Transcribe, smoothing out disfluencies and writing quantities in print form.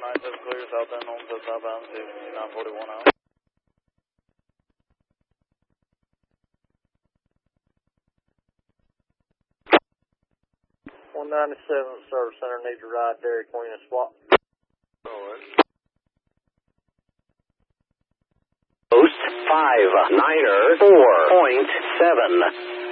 97 clear, southbound home, southbound 6941 out. 197 Service Center needs a ride, Dairy Queen and swap. Post 5, 9er, 4.7.